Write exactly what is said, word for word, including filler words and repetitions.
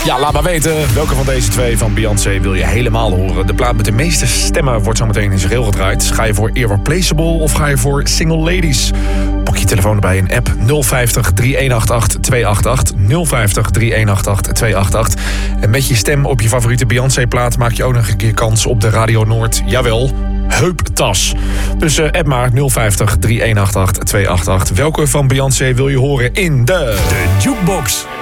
Ja, laat maar weten welke van deze twee van Beyoncé wil je helemaal horen. De plaat met de meeste stemmen wordt zo meteen in zijn geheel gedraaid. Ga je voor Irreplaceable of ga je voor Single Ladies? Pak je telefoon erbij in app nul vijftig, drie een acht acht, twee acht acht. nul vijftig, drie een acht acht, twee acht acht. En met je stem op je favoriete Beyoncé-plaat maak je ook nog een keer kans op de Radio Noord. Jawel, heuptas. Dus uh, app maar nul vijftig, drie een acht acht, twee acht acht. Welke van Beyoncé wil je horen in de... De Jukebox.